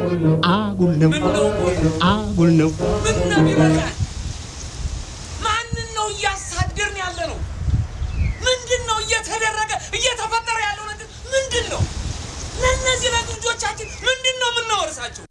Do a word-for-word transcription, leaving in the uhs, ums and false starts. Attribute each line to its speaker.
Speaker 1: አጉል ነው አጉል ነው
Speaker 2: ምን ነው ይበቃል ማን ነው ያሳድርን ያለ ነው ምንድነው እየተደረገ እየተፈጠረ ያለው ነገር ምንድነው ለነዚህ ልጆቻችን ምንድነው ምን ነው ወርሳቸው